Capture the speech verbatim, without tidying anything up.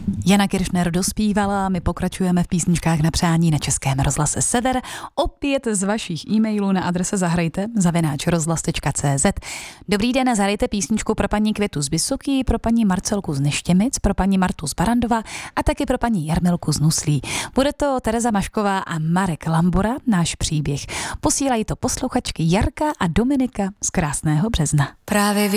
Jana Kiršner dospívala, my pokračujeme v písničkách na přání na Českém rozhlase Sever. Opět z vašich e-mailů na adrese zahrajte zavináč rozhlas tečka cé zet. Dobrý den, zahrajte písničku pro paní Květu z Vysoký, pro paní Marcelku z Neštěmic, pro paní Martu z Barandova a taky pro paní Jarmilku z Nuslí. Bude to Tereza Mašková a Marek Lambura, náš příběh. Posílají to posluchačky Jarka a Dominika z Krásného Března. Právě